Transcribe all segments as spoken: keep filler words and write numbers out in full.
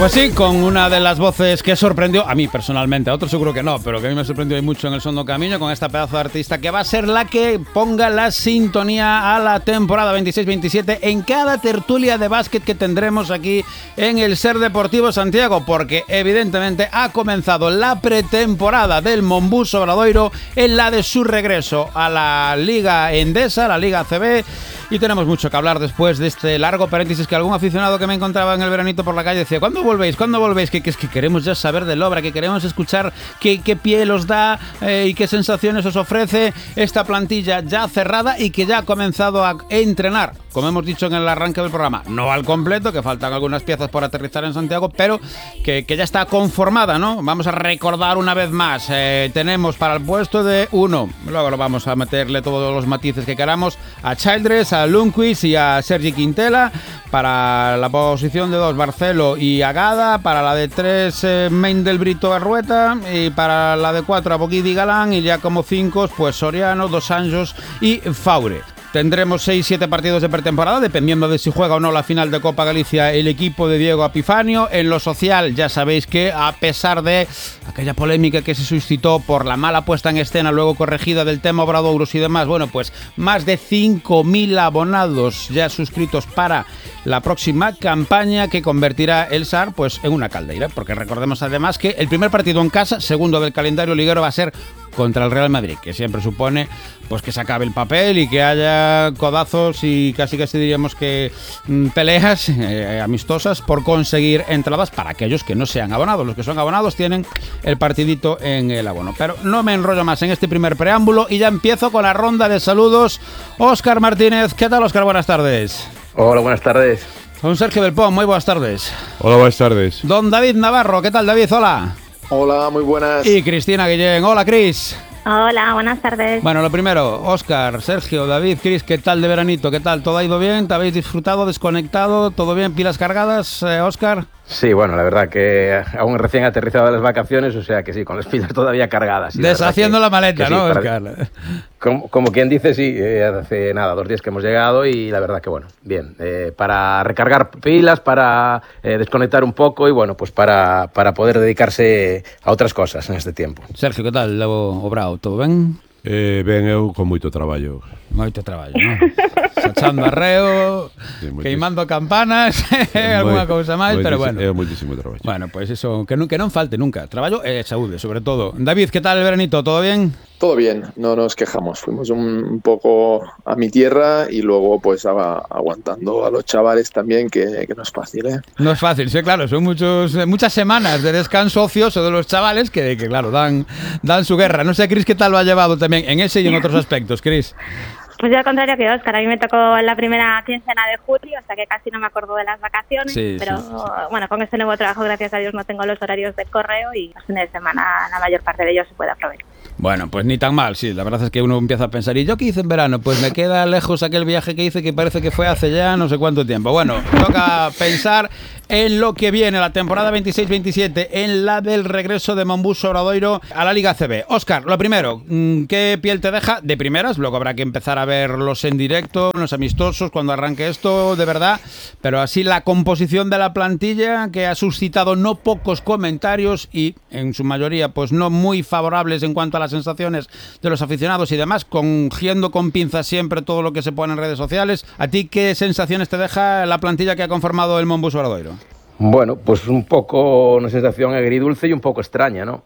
Pues sí, con una de las voces que sorprendió, a mí personalmente, a otros seguro que no, pero que a mí me sorprendió mucho en el Son do Camiño, con esta pedazo de artista que va a ser la que ponga la sintonía a la temporada veintiséis veintisiete en cada tertulia de básquet que tendremos aquí en el Ser Deportivo Santiago, porque evidentemente ha comenzado la pretemporada del Monbus Obradoiro en la de su regreso a la Liga Endesa, la Liga A C B, y tenemos mucho que hablar después de este largo paréntesis que algún aficionado que me encontraba en el veranito por la calle decía: ¿cuándo volvéis? ¿Cuándo volvéis? Que, que es que queremos ya saber de la obra, que queremos escuchar qué, qué pie os da eh, y qué sensaciones os ofrece esta plantilla ya cerrada y que ya ha comenzado a entrenar, como hemos dicho en el arranque del programa, no al completo, que faltan algunas piezas por aterrizar en Santiago, pero que, que ya está conformada, ¿no? Vamos a recordar una vez más, eh, tenemos para el puesto de uno, luego lo vamos a meterle todos los matices que queramos, a Childress, a Lundqvist y a Sergi Quintela. Para la posición de dos, Barcelo y Agada. Para la de tres, eh, Mendel, Brito, Arrueta. Y para la de cuatro, Aboguidi, Galán. Y ya como cinco, pues Soriano, Dos Anjos y Faure. Tendremos seis siete partidos de pretemporada, dependiendo de si juega o no la final de Copa Galicia el equipo de Diego Epifanio. En lo social, ya sabéis que a pesar de aquella polémica que se suscitó por la mala puesta en escena, luego corregida del tema Obradouros y demás, bueno, pues más de cinco mil abonados ya suscritos para la próxima campaña que convertirá el S A R pues en una caldeira, porque recordemos además que el primer partido en casa, segundo del calendario liguero, va a ser contra el Real Madrid, que siempre supone pues que se acabe el papel y que haya codazos y casi casi diríamos que mmm, peleas eh, amistosas por conseguir entradas para aquellos que no sean abonados. Los que son abonados tienen el partidito en el abono. Pero no me enrollo más en este primer preámbulo y ya empiezo con la ronda de saludos. Óscar Martínez, ¿qué tal, Óscar? Buenas tardes. Hola, buenas tardes. Don Sergio del Pont, muy buenas tardes. Hola, buenas tardes. Don David Navarro, ¿qué tal, David? Hola. Hola, muy buenas. Y Cristina Guillén. Hola, Cris. Hola, buenas tardes. Bueno, lo primero, Óscar, Sergio, David, Cris, ¿qué tal de veranito? ¿Qué tal? ¿Todo ha ido bien? ¿Te habéis disfrutado, desconectado? ¿Todo bien? ¿Pilas cargadas, eh, Óscar? Sí, bueno, la verdad que aún recién aterrizado de las vacaciones, o sea que sí, con las pilas todavía cargadas. Deshaciendo que, la maleta, sí, ¿no, para, Óscar? Como, como quien dice, sí, eh, hace nada, dos días que hemos llegado y la verdad que bueno, bien, eh, para recargar pilas, para eh, desconectar un poco y bueno, pues para, para poder dedicarse a otras cosas en este tiempo. Sergio, ¿qué tal? Levo obrado, todo ben? Eh, ben eu con moito traballo. Moito traballo, non? Sachando arreo, sí, queimando campanas, alguna cousa máis, pero bueno. É moitísimo traballo. Bueno, pois pues eso, que non, que non falte nunca. Traballo e saúde, sobre todo. David, ¿qué tal el veranito? ¿Todo bien? Todo bien, no nos quejamos. Fuimos un, un poco a mi tierra y luego pues a, aguantando a los chavales también, que, que no es fácil, ¿eh? No es fácil, sí, claro. Son muchos, muchas semanas de descanso ocioso de los chavales que, que claro, dan, dan su guerra. No sé, Cris, ¿qué tal lo ha llevado también en ese y en otros aspectos, Cris? Pues yo al contrario que Óscar, a mí me tocó la primera quincena de julio, o sea que casi no me acuerdo de las vacaciones, sí, pero sí. Bueno, con este nuevo trabajo, gracias a Dios, no tengo los horarios del correo y los fines de semana la mayor parte de ellos se puede aprovechar. Bueno, pues ni tan mal, sí, la verdad es que uno empieza a pensar, ¿y yo qué hice en verano? Pues me queda lejos aquel viaje que hice que parece que fue hace ya no sé cuánto tiempo. Bueno, toca pensar en lo que viene, la temporada veintiséis veintisiete, en la del regreso de Monbus Obradoiro a la Liga A C B. Óscar, lo primero, ¿qué piel te deja de primeras? Luego habrá que empezar a verlos en directo, los amistosos, cuando arranque esto de verdad, pero así la composición de la plantilla, que ha suscitado no pocos comentarios y en su mayoría pues no muy favorables en cuanto a las sensaciones de los aficionados y demás, cogiendo con pinzas siempre todo lo que se pone en redes sociales. ¿A ti qué sensaciones te deja la plantilla que ha conformado el Monbus Obradoiro? Bueno, pues un poco una sensación agridulce y un poco extraña, ¿no?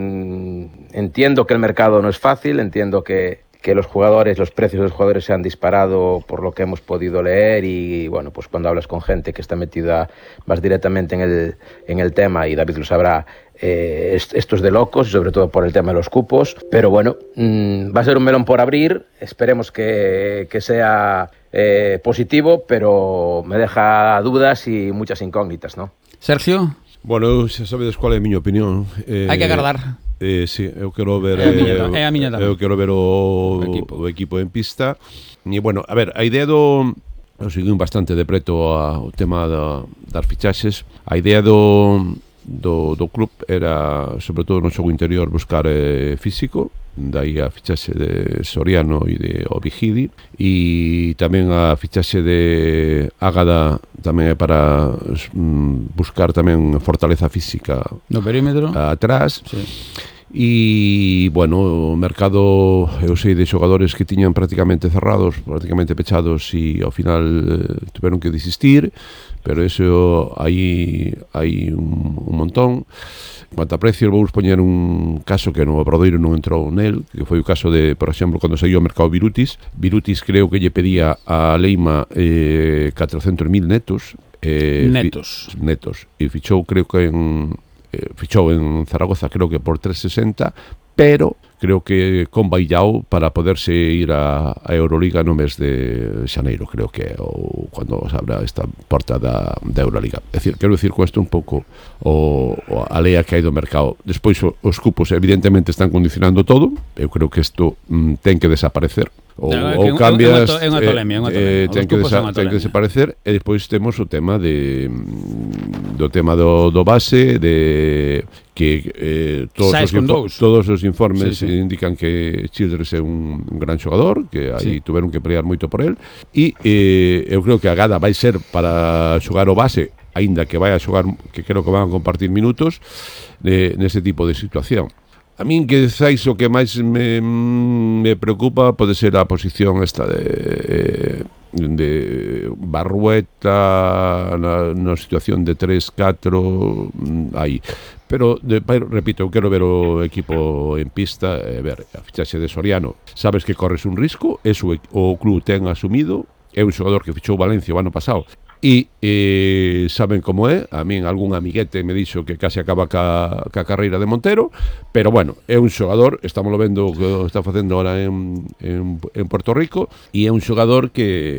Mm, entiendo que el mercado no es fácil, entiendo que, que los jugadores, los precios de los jugadores se han disparado por lo que hemos podido leer y, bueno, pues cuando hablas con gente que está metida más directamente en el, en el tema, y David lo sabrá, eh, esto es de locos, sobre todo por el tema de los cupos, pero bueno, mmm, va a ser un melón por abrir, esperemos que, que sea eh, positivo, pero me deja dudas y muchas incógnitas, ¿no? Sergio? Bueno, xa sabedes cual é a miña opinión. Eh, Hai que agardar. Eh, sí, eu quero ver é a miña, é a miña eu quero ver o, o, equipo. o equipo en pista. E bueno, a ver, a idea do eu seguín bastante de preto ao tema da, das fichaxes. A idea do do, do club era, sobre todo no xogo interior, buscar eh, físico, daí a fichaxe de Soriano e de Obigidi, e tamén a fichaxe de Ágada tamén é para mm, buscar tamén fortaleza física no perímetro atrás. Sí. E, bueno, o mercado, eu sei de xogadores que tiñan prácticamente cerrados, prácticamente pechados, e ao final eh, tuveron que desistir, pero eso aí hai un, un montón. En cuanto a precios, vou poñer un caso que no Obradoiro non entrou nel, que foi o caso de, por exemplo, cando saiu ao mercado Virutis. Virutis creo que lle pedía a Leima eh, catrocentos mil netos. Eh, netos. Fi, netos. E fichou, creo que en... Eh, fichou en Zaragoza creo que por trescientos sesenta, pero creo que con Baillao para poderse ir a, a Euroliga no mes de xaneiro, creo que ou cando se abra esta porta da, da Euroliga. É dicir, quero dicir con isto un pouco o, o a lea que hai do mercado. Despois o, os cupos evidentemente están condicionando todo. Eu creo que isto mm, ten que desaparecer. Ou, no, ou cambias é unha tolemia, é unha tolemia. Eh, ten, que desa, ten que desaparecer. E despois temos o tema de do tema do, do base, de que eh, todos, os info, todos os informes sí, sí. indican que Childress é un, un gran xogador, que aí sí. tuveron que pelear moito por el, e eh, eu creo que a Gada vai ser para xogar o base, aínda que vai a xogar, que creo que van a compartir minutos de, nese tipo de situación. A min que sais o que máis me, me preocupa pode ser a posición esta de de Barrueta na, na situación de tres catro aí, pero de, repito, eu quero ver o equipo en pista e ver a fichaxe de Soriano. Sabes que corres un risco, eso o club ten asumido. É un xogador que fichou Valencia o ano pasado e eh, saben como é. A min algún amiguete me dixo que case acaba ca, ca carreira de Montero, pero bueno, é un xogador, estamos vendo que o está facendo ahora en, en, en Puerto Rico, e é un xogador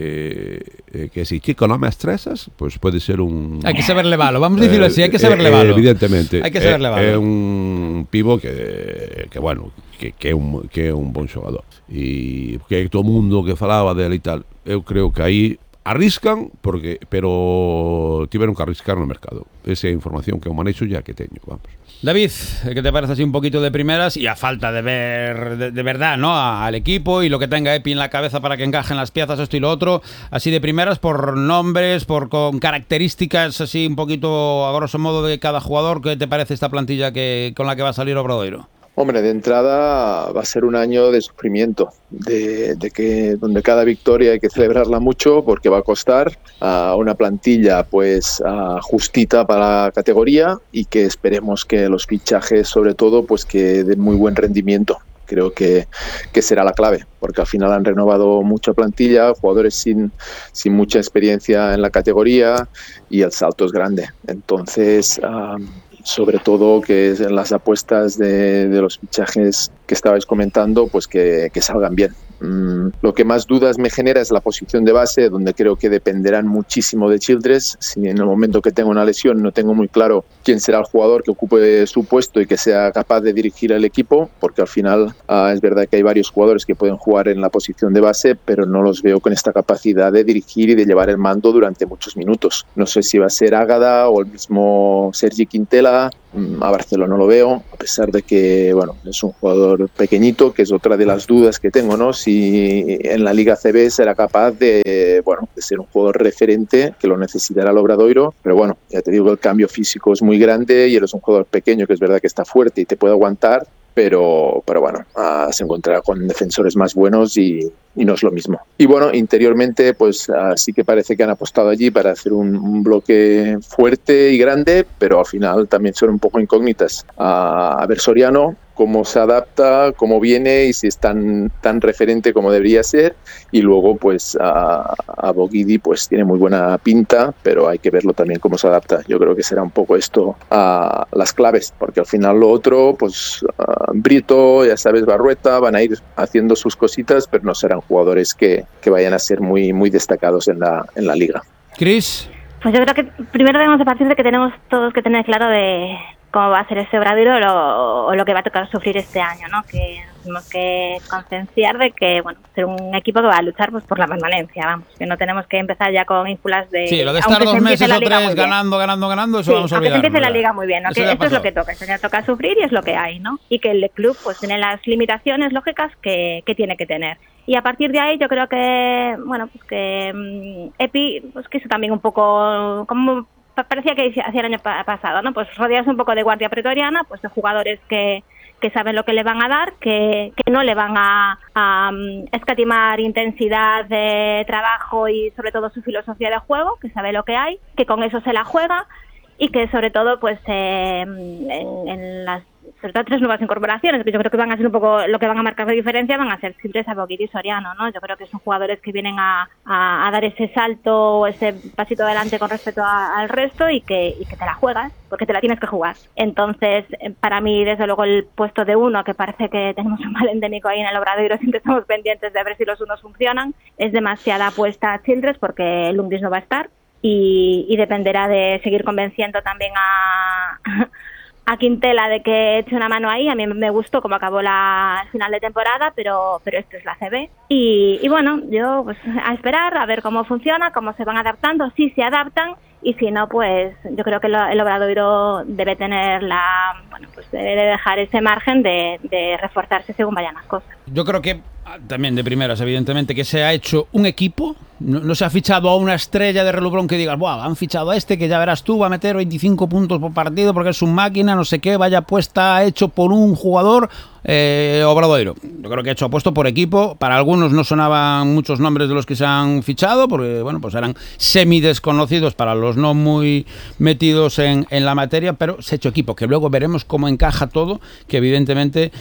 que que si chico non me estresas, pois pues pode ser un... Hai que saber levalo, vamos a dicirlo así, hai que saber eh, levalo. Evidentemente. Hai que saber é, levalo. É un pivo que, que bueno, que, que, é un, que é un bon xogador. E que todo o mundo que falaba dele e tal, eu creo que aí arriscan, porque pero tiveron que arriscar no mercado. Esa é a información que eu manexo ya que teño, vamos. David, ¿qué te parece así un poquito de primeras? Y a falta de ver de, de verdad, ¿no? Al equipo y lo que tenga Epi en la cabeza para que encajen las piezas, esto y lo otro. Así de primeras, por nombres, por con características así un poquito a grosso modo de cada jugador. ¿Qué te parece esta plantilla que con la que va a salir Obradoiro? Hombre, de entrada va a ser un año de sufrimiento, de, de que donde cada victoria hay que celebrarla mucho porque va a costar, a una plantilla pues a justita para la categoría y que esperemos que los fichajes sobre todo pues que den muy buen rendimiento. Creo que, que será la clave, porque al final han renovado mucha plantilla, jugadores sin, sin mucha experiencia en la categoría y el salto es grande. Entonces... Um, sobre todo que en las apuestas de, de los fichajes que estabais comentando, pues que, que salgan bien. Mm, lo que más dudas me genera es la posición de base, donde creo que dependerán muchísimo de Childress. Si en el momento que tenga una lesión no tengo muy claro quién será el jugador que ocupe su puesto y que sea capaz de dirigir el equipo, porque al final uh, es verdad que hay varios jugadores que pueden jugar en la posición de base, pero no los veo con esta capacidad de dirigir y de llevar el mando durante muchos minutos. No sé si va a ser Ágada o el mismo Sergi Quintela. A Barceló no lo veo, a pesar de que bueno, es un jugador pequeñito, que es otra de las dudas que tengo, ¿no? Si en la Liga C B será capaz de, bueno, de ser un jugador referente, que lo necesitará el Obradoiro, pero bueno, ya te digo que el cambio físico es muy grande y él es un jugador pequeño, que es verdad que está fuerte y te puede aguantar, pero, pero bueno, uh, se encontrará con defensores más buenos y, y no es lo mismo. Y bueno, interiormente pues uh, sí que parece que han apostado allí para hacer un, un bloque fuerte y grande, pero al final también son un poco incógnitas. Uh, a ver Soriano, cómo se adapta, cómo viene y si es tan, tan referente como debería ser. Y luego pues a, a Bogidi pues tiene muy buena pinta, pero hay que verlo también cómo se adapta. Yo creo que será un poco esto a uh, las claves, porque al final lo otro pues uh, Brito, ya sabes, Barrueta, van a ir haciendo sus cositas, pero no serán jugadores que, que vayan a ser muy, muy destacados en la, en la liga. Chris. Pues yo creo que primero debemos de partir de que tenemos todos que tener claro de cómo va a ser ese Obradoiro o lo, o lo que va a tocar sufrir este año, ¿no? Que tenemos que concienciar de que, bueno, ser un equipo que va a luchar pues por la permanencia, vamos, que no tenemos que empezar ya con ínfulas de... Sí, lo de estar dos meses o tres ganando, ganando, ganando, eso sí, vamos a olvidar. Aunque se empiece la liga muy bien, ¿no? Que esto es lo que toca, se toca sufrir y es lo que hay, ¿no? Y que el club pues tiene las limitaciones lógicas que, que tiene que tener. Y a partir de ahí yo creo que, bueno, pues que um, Epi, pues que eso también un poco, como parecía que hacía el año pa- pasado, ¿no? Pues rodearse un poco de guardia pretoriana, pues de jugadores que, que saben lo que le van a dar, que, que no le van a, a um, escatimar intensidad de trabajo y sobre todo su filosofía de juego, que sabe lo que hay, que con eso se la juega y que sobre todo pues eh, en, en las sobre todo tres nuevas incorporaciones, que yo creo que van a ser un poco lo que van a marcar la diferencia, van a ser Childress, Aboguir y Soriano, ¿no? Yo creo que son jugadores que vienen a, a, a dar ese salto o ese pasito adelante con respecto a, al resto y que, y que te la juegas, porque te la tienes que jugar. Entonces, para mí, desde luego, el puesto de uno, que parece que tenemos un mal endémico ahí en el Obradoiro, siempre estamos pendientes de ver si los unos funcionan, es demasiada apuesta a Childress porque Lundqvist no va a estar y, y dependerá de seguir convenciendo también a... a Quintela de que eche una mano ahí. A mí me gustó cómo acabó la el final de temporada, pero pero esto es la C B. Y, y bueno, yo pues a esperar, a ver cómo funciona, cómo se van adaptando, si se adaptan, y si no, pues yo creo que lo, el Obradoiro debe tener la, bueno, pues debe dejar ese margen de, de reforzarse según vayan las cosas. Yo creo que también de primeras, evidentemente, que se ha hecho un equipo, no, no se ha fichado a una estrella de relubrón que digas, buah, han fichado a este que ya verás tú, va a meter veinticinco puntos por partido porque es un máquina, no sé qué, vaya apuesta hecho por un jugador. Eh, Obradoiro, yo creo que ha hecho apuesto por equipo. Para algunos no sonaban muchos nombres de los que se han fichado, porque bueno, pues eran semi desconocidos para los no muy metidos en, en la materia, pero se ha hecho equipo, que luego veremos cómo encaja todo, que evidentemente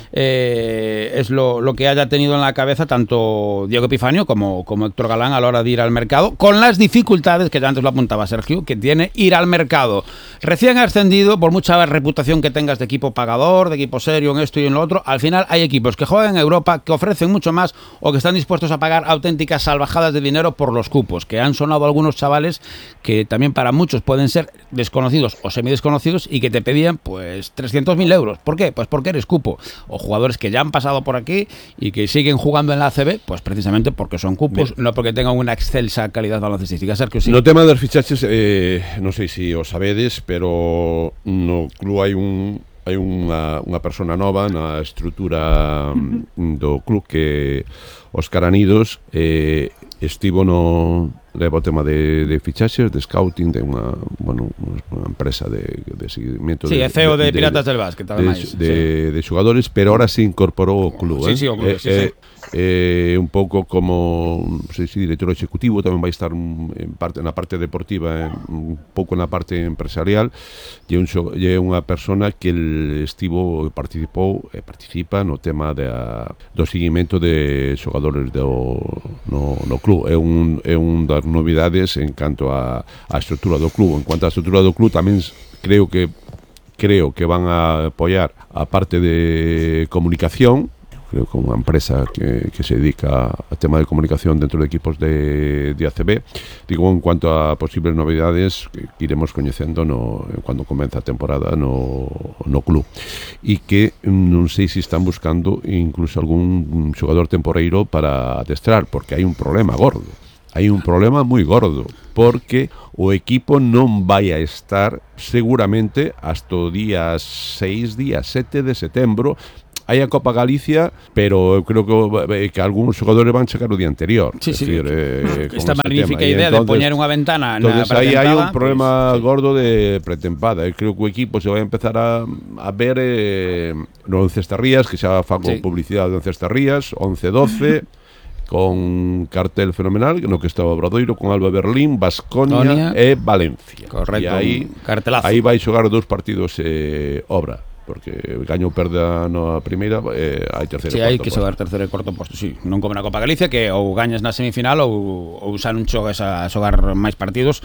eh, es lo, lo que haya tenido en la cabeza tanto Diego Epifanio como, como Héctor Galán a la hora de ir al mercado, con las dificultades que ya antes lo apuntaba Sergio, que tiene ir al mercado recién ascendido, por mucha reputación que tengas de equipo pagador, de equipo serio en esto y en lo otro. Al final hay equipos que juegan en Europa, que ofrecen mucho más o que están dispuestos a pagar auténticas salvajadas de dinero por los cupos, que han sonado algunos chavales que también para muchos pueden ser desconocidos o semidesconocidos y que te pedían pues trescientos mil euros. ¿Por qué? Pues porque eres cupo. O jugadores que ya han pasado por aquí y que siguen jugando en la A C B, pues precisamente porque son cupos, bien, no porque tengan una excelsa calidad baloncestística. Sergio, sí. No tema dos fichaches, eh, non sei se os sabedes, pero no club hai un hai unha, unha persona nova na estrutura do club que Óscar Anidos eh, estivo no leva o tema de, de fichaxes, de scouting de unha, bueno, unha empresa de, de seguimiento sí, de, C E O de, de Piratas del Básquet de, de, sí. de, de xugadores, pero ahora se incorporou o club, sí, eh? sí, o club, eh, sí, eh, sí. Eh, un pouco como non sei se director executivo, tamén vai estar en parte na parte deportiva, un pouco na parte empresarial, e un é unha persona que estivo participou e participa no tema de a, do seguimento de xogadores do no, no club. É un é un das novidades en canto a a estrutura do club. En cuanto á estrutura do club, tamén creo que creo que van a apoiar a parte de comunicación. Creo que unha empresa que, que se dedica ao tema de comunicación dentro de equipos de, de A C B. Digo, en cuanto a posibles novedades que iremos coñecendo no, cando comeza a temporada no, no club, e que non sei se están buscando incluso algún xogador temporeiro para adestrar, porque hai un problema gordo. Hai un problema moi gordo, porque o equipo non vai a estar seguramente hasta o día seis, día sete de setembro. Hai a Copa Galicia, pero eu creo que, que algúns xogadores van chegar o día anterior. Sí, sí. Decir, eh, esta magnífica idea entonces, de poñer unha ventana na pretempada. Aí hai un problema pues, gordo de pretempada. Eu creo que o equipo se vai a empezar a, a ver eh, no Once Estarrías, que xa fa con sí. publicidade do Once Estarrías, once doce, con cartel fenomenal, no que estaba Obradoiro, con Alba Berlín, Baskonia e Valencia. Correcto, e aí, cartelazo. Aí vai xogar dous partidos eh, Obra. porque gaño ou perda na primeira, eh, hai terceiro sí, e cuarto hai que xogar terceiro e cuarto posto, sí. Non como na Copa Galicia, que ou gañas na semifinal ou, ou xa non xogas a xogar máis partidos.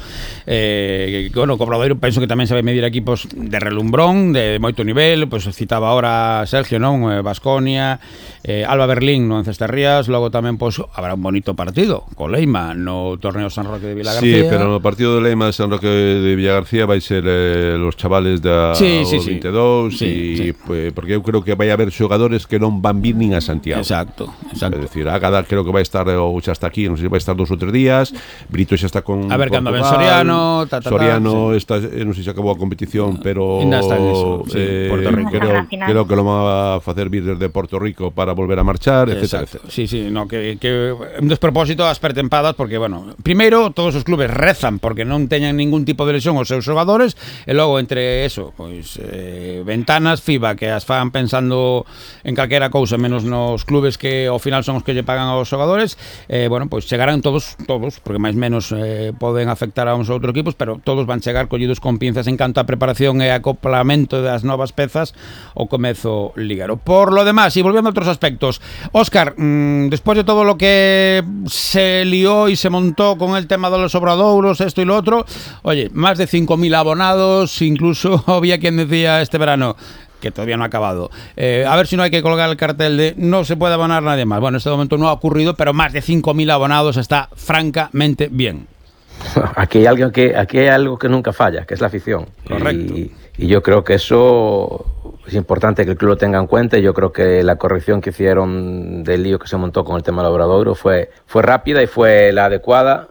Eh, que, bueno, o Obradoiro penso que tamén sabe medir equipos de relumbrón, de moito nivel, pois pues, citaba ahora Sergio, non? Eh, Baskonia, eh, Alba Berlín no Encesterrías, logo tamén pois pues, habrá un bonito partido co Leima no torneo San Roque de Vilagarcía. Sí, pero no partido de Leima de San Roque de Vilagarcía vai ser eh, los chavales da sí, sí, veintidós sí. e Sí, sí. Pues, porque eu creo que vai haber xogadores que non van vir nin a Santiago. Exacto, exacto. É dicir, Ágada creo que vai estar ou xa está aquí, non sei se vai estar dos ou tres días. Brito xa está con a ver cando ven Portugal. Soriano, ta, ta, ta, Soriano sí. está, non sei se acabou a competición, pero ainda está en eso, sí, eh, Puerto Rico. creo, creo que lo va a facer vir desde Puerto Rico para volver a marchar, etcétera, etcétera. Sí, sí, no, que, que un despropósito as pretempadas porque, bueno, primeiro todos os clubes rezan porque non teñan ningún tipo de lesión os seus xogadores e logo entre eso, pois eh, ventanas FIBA que as fan pensando en calquera cousa menos nos clubes que ao final son os que lle pagan aos xogadores, eh, bueno, pois chegarán todos, todos, porque máis menos eh, poden afectar a uns outros equipos, pero todos van chegar collidos con pinzas en canto a preparación e acoplamento das novas pezas o comezo liguero. Por lo demás, e volviendo a outros aspectos, Óscar, mmm, despois de todo lo que se lió y se montó con el tema de los Obradouros, esto y lo otro, oye, más de cinco mil abonados, incluso había quien decía este verano que todavía no ha acabado. Eh, a ver si no hay que colgar el cartel de no se puede abonar nadie más. Bueno, en este momento no ha ocurrido, pero más de cinco mil abonados está francamente bien. Aquí hay algo que, aquí hay algo que nunca falla, que es la afición. Correcto. Y, y yo creo que eso es importante que el club lo tenga en cuenta. Yo creo que la corrección que hicieron del lío que se montó con el tema del Obradoiro fue, fue rápida y fue la adecuada,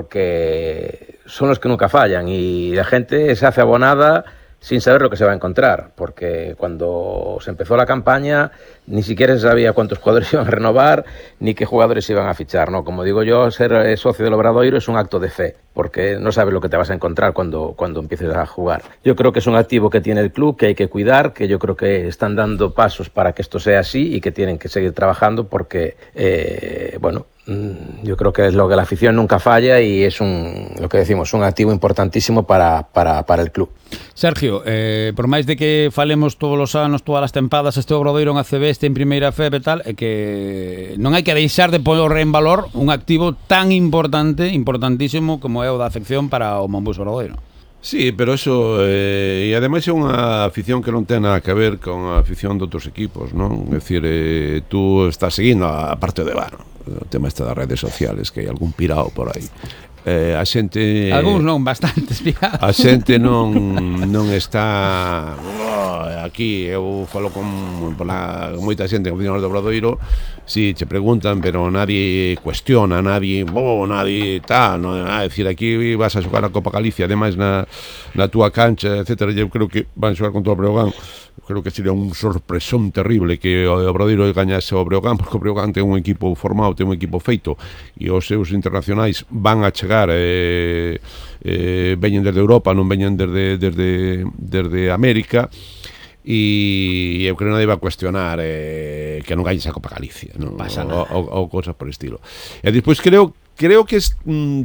porque son los que nunca fallan y la gente se hace abonada sin saber lo que se va a encontrar, porque cuando se empezó la campaña ni siquiera se sabía cuántos jugadores iban a renovar ni qué jugadores iban a fichar, ¿no? Como digo yo, ser socio del Obradoiro es un acto de fe, porque no sabes lo que te vas a encontrar cuando, cuando empieces a jugar. Yo creo que es un activo que tiene el club, que hay que cuidar, que yo creo que están dando pasos para que esto sea así y que tienen que seguir trabajando porque, eh, bueno, yo creo que es lo que la afición nunca falla y es un, lo que decimos, un activo importantísimo para, para, para el club. Sergio, eh, por máis de que falemos todos os anos, todas as tempadas, este Obradoiro en A C B, este en Primeira F E B e tal, é que non hai que deixar de pôr en valor un activo tan importante, importantísimo como é o da afección para o Monbus Obradoiro. Sí, pero eso, eh, e ademais é unha afición que non ten nada que ver con a afición de outros equipos, non? É dicir, eh, tú estás seguindo a parte de, bueno, o tema este das redes sociales, que hai algún pirao por aí. Eh, a xente... Algúns non, bastantes pirados. A xente non, non está... Oh, aquí, eu falo con, pola, con moita xente, con aficionados do Obradoiro, si, che preguntan, pero nadie cuestiona, nadie, oh, nadie tal, no, a decir, aquí vas a xogar a Copa Galicia, ademais na, na túa cancha, etcétera, eu creo que van xogar contra o Breogán. Creo que sería un sorpresón terrible que o Obradoiro gañase o Breogán, porque o Breogán ten un equipo formado, ten un equipo feito, e os seus internacionais van a chegar, eh, eh, veñen desde Europa, non veñen desde, desde, desde América, e eu creo que nadie va a cuestionar eh, que non gañes a Copa Galicia, non pasa nada, ou, ou, ou cosas por estilo. E despois creo creo que es,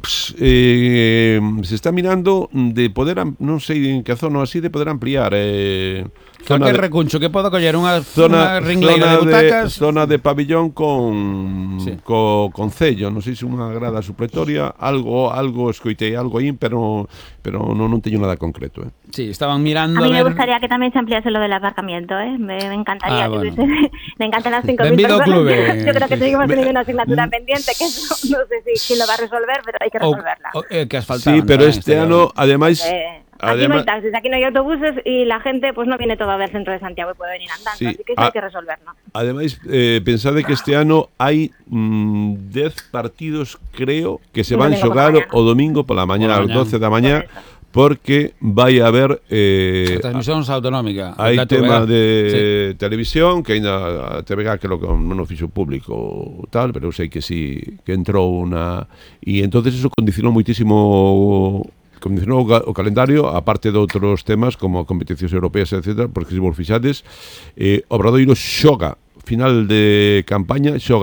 eh, se está mirando de poder, non sei en que zona así, de poder ampliar eh, zona de recuncho que podo coller unha zona ringleira de butacas, de, zona de pabellón con sí. co concello, non sei se unha grada supletoria, algo algo escoitei algo aí, pero pero non non teño nada concreto, eh. Sí, estaban mirando a mí a me ver... gustaría que tamén se ampliase lo del aparcamiento, eh. Me, me encantaría. Ah, bueno. que me encantan las cinco mil personas. Club, eh. Yo creo que seguimos teniendo una asignatura pendiente que eso, no sé si quién lo va a resolver, pero hay que resolverla. O, o, eh, que asfaltaban, sí, pero este ano, ademais... Eh, aquí no hay taxis, aquí no hay autobuses y la gente pues no viene todo a ver el centro de Santiago y puede venir andando, sí, así que eso a, hay que resolverlo. Ademais, eh, pensade que este ano hai mmm, dez partidos, creo, que se van xogar o domingo pola mañá, ás doce da mañá, porque vai haber eh, a transmisión autonómica. Hai tema de sí. televisión, que ainda a T V G que non o fixo público tal, pero eu sei que sí, que entrou unha... E entonces eso condicionou moitísimo condicionou o calendario, aparte de outros temas como competicións europeas, etcétera, porque se vos fixades, eh, Obradoiro xoga, final de campaña, xoga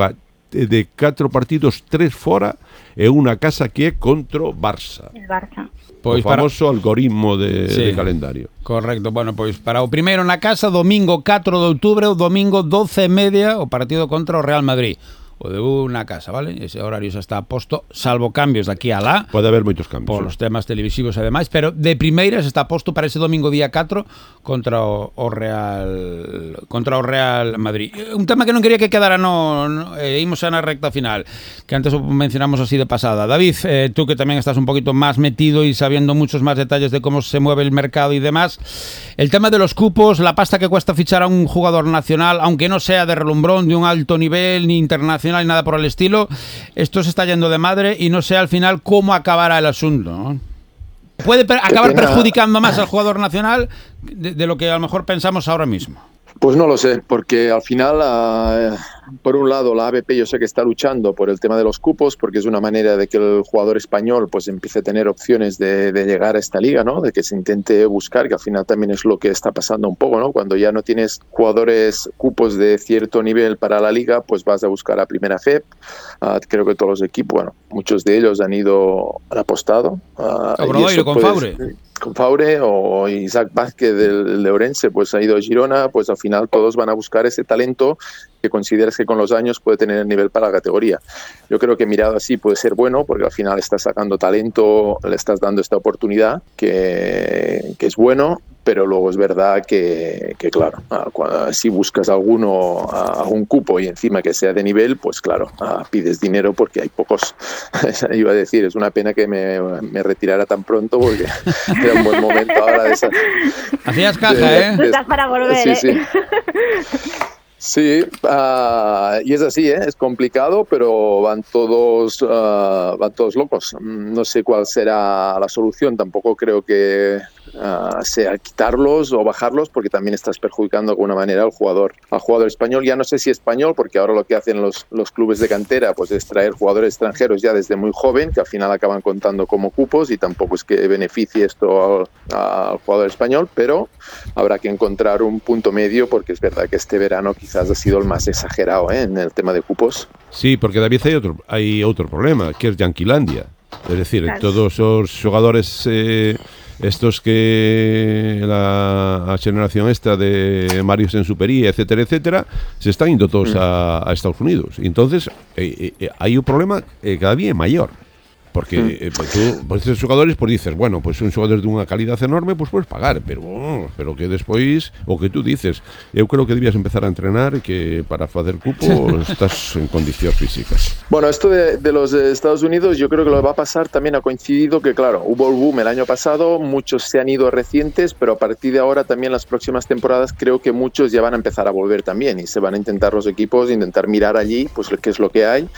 de catro partidos, tres fora e unha casa que é contra o Barça. El Barça. Pois o famoso para... algoritmo de, sí, de calendario. Correcto, bueno, pois para o primeiro na casa, domingo catro de outubro, o domingo doce e media, o partido contra o Real Madrid. O debut na casa, vale? Ese horario xa está posto, salvo cambios de aquí a lá. Pode haber moitos cambios. Por os temas televisivos e demais, pero de primeiras está posto para ese domingo día catro contra o, o Real contra o Real Madrid. Un tema que non quería que quedara no, no eh, imos a na recta final, que antes o mencionamos así de pasada. David, eh, tú que tamén estás un poquito máis metido y sabiendo muchos más detalles de cómo se mueve el mercado y demás, el tema de los cupos, la pasta que cuesta fichar a un jugador nacional, aunque no sea de relumbrón, de un alto nivel, ni internacional, y nada por el estilo, esto se está yendo de madre y no sé al final cómo acabará el asunto, ¿no? Puede per- acabar perjudicando más al jugador nacional de, de lo que a lo mejor pensamos ahora mismo. Pues no lo sé, porque al final, uh, por un lado, la A B P yo sé que está luchando por el tema de los cupos, porque es una manera de que el jugador español pues empiece a tener opciones de, de llegar a esta liga, ¿no? De que se intente buscar, que al final también es lo que está pasando un poco, ¿no? Cuando ya no tienes jugadores cupos de cierto nivel para la liga, pues vas a buscar a Primera F E P. Uh, creo que todos los equipos, bueno, muchos de ellos han ido, han apostado. Uh, Obradoiro con Faure. Con Faure o Isaac Vázquez del de Orense, pues ha ido a Girona, pues al final todos van a buscar ese talento que consideras que con los años puede tener el nivel para la categoría. Yo creo que mirado así puede ser bueno, porque al final estás sacando talento, le estás dando esta oportunidad, que, que es bueno, pero luego es verdad que, que claro, cuando, si buscas alguno, algún cupo y encima que sea de nivel, pues claro, pides dinero porque hay pocos. Iba a decir, es una pena que me, me retirara tan pronto porque era un buen momento ahora de esa... Hacías caja, ¿eh? Estás para volver, sí, ¿eh? Sí. Sí, uh, y es así, ¿eh? Es complicado, pero van todos, uh, van todos locos. No sé cuál será la solución, tampoco creo que uh, sea quitarlos o bajarlos, porque también estás perjudicando de alguna manera al jugador, al jugador español. Ya no sé si español, porque ahora lo que hacen los, los clubes de cantera pues es traer jugadores extranjeros ya desde muy joven, que al final acaban contando como cupos y tampoco es que beneficie esto al, al jugador español, pero habrá que encontrar un punto medio, porque es verdad que este verano quizás ha sido el más exagerado, ¿eh? En el tema de cupos. Sí, porque David hay otro, hay otro problema, que es Yanquilandia. Es decir, claro, todos os xogadores eh, estos que la generación esta de Marius en Supería, etcétera, etcétera, se están indo todos mm. a, a Estados Unidos. Entonces, eh, eh, hay un problema eh, cada día mayor. Porque mm. eh, pues tú, pues estos xogadores, pues dices, bueno, pues un xogador de unha calidad enorme, pues puedes pagar, pero pero que despois, o que tú dices, eu creo que debías empezar a entrenar, que para facer cupo estás en condicións físicas. Bueno, esto de, de los de Estados Unidos, yo creo que lo va a pasar, también ha coincidido que, claro, hubo el boom el año pasado, muchos se han ido recientes, pero a partir de ahora también las próximas temporadas creo que muchos ya van a empezar a volver también, y se van a intentar los equipos, intentar mirar allí, pues qué es lo que hay,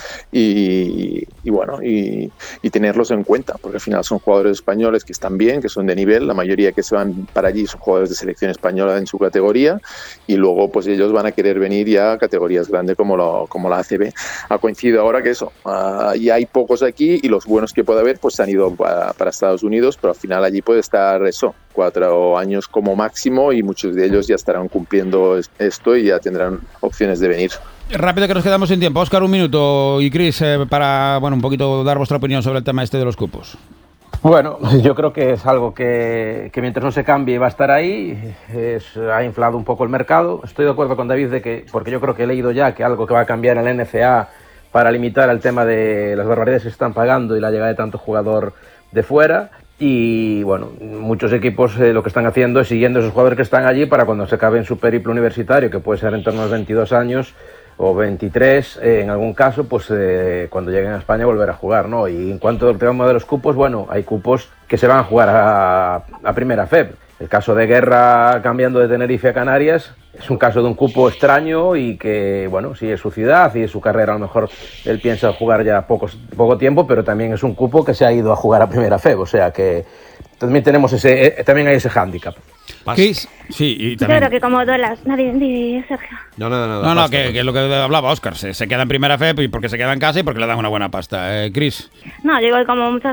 y, y bueno, y y tenerlos en cuenta, porque al final son jugadores españoles que están bien, que son de nivel, la mayoría que se van para allí son jugadores de selección española en su categoría, y luego pues ellos van a querer venir ya a categorías grandes como, lo, como la A C B. Ha coincidido ahora que eso, uh, ya hay pocos aquí, y los buenos que puede haber pues se han ido para, para Estados Unidos, pero al final allí puede estar eso, cuatro años como máximo, y muchos de ellos ya estarán cumpliendo esto y ya tendrán opciones de venir. Rápido, que nos quedamos sin tiempo. Óscar, un minuto, y Chris, eh, para bueno, un poquito dar vuestra opinión sobre el tema este de los cupos. Bueno, yo creo que es algo que, que mientras no se cambie va a estar ahí. Es, ha inflado un poco el mercado. Estoy de acuerdo con David de que, porque yo creo que he leído ya que algo que va a cambiar en la N C A para limitar el tema de las barbaridades que se están pagando y la llegada de tanto jugador de fuera. Y bueno, muchos equipos eh, lo que están haciendo es siguiendo a esos jugadores que están allí para cuando se acaben su periplo universitario, que puede ser en torno a los veintidós años o veintitrés, eh, en algún caso, pues eh, cuando lleguen a España volver a jugar, ¿no? Y en cuanto al tema de los cupos, bueno, hay cupos que se van a jugar a, a Primera F E P. El caso de Guerra cambiando de Tenerife a Canarias es un caso de un cupo extraño y que, bueno, sí es su ciudad y es su carrera, a lo mejor él piensa jugar ya pocos, poco tiempo, pero también es un cupo que se ha ido a jugar a Primera F E P, o sea que también tenemos ese, eh, también hay ese hándicap. Sí, y también... Yo creo que como duelas, nadie, nadie, Sergio. No, no, no, no, no que, que es lo que hablaba Óscar, se, se queda en Primera F E P porque se queda en casa y porque le dan una buena pasta. Eh, Chris. No, yo digo que como muchas